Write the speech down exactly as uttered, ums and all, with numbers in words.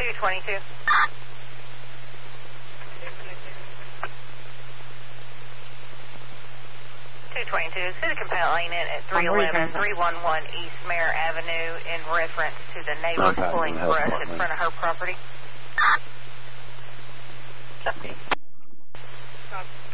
two twenty-two. two twenty-two, City Compelling in at three eleven, three eleven East Mare Avenue in reference to the neighbor Okay, pulling brush in front of her property. Copy.